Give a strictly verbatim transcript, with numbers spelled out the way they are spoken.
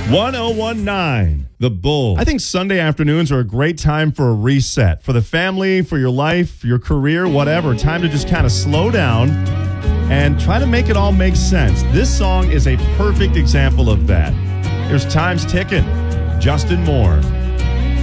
one oh one nine, The Bull. I think Sunday afternoons are a great time for a reset. For the family, for your life, your career, whatever. Time to just kind of slow down and try to make it all make sense. This song is a perfect example of that. Here's Time's Ticking, Justin Moore.